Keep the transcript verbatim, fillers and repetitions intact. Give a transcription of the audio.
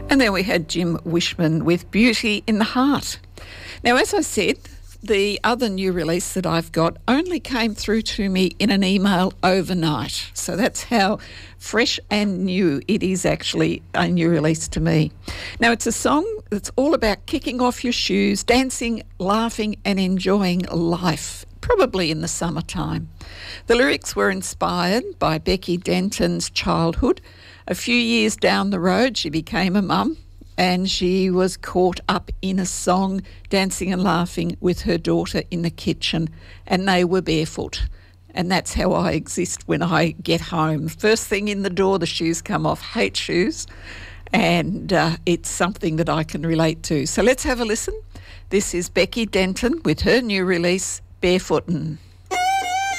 And then we had Jim Wishman with Beauty in the Heart. Now, as I said, the other new release that I've got only came through to me in an email overnight. So that's how fresh and new it is, actually a new release to me. Now, it's a song that's all about kicking off your shoes, dancing, laughing and enjoying life, probably in the summertime. The lyrics were inspired by Becky Denton's childhood. A few years down the road, she became a mum and she was caught up in a song, dancing and laughing with her daughter in the kitchen, and they were barefoot. And that's how I exist when I get home. First thing in the door, the shoes come off. Hate shoes. And uh, it's something that I can relate to. So let's have a listen. This is Becky Denton with her new release, Barefootin'.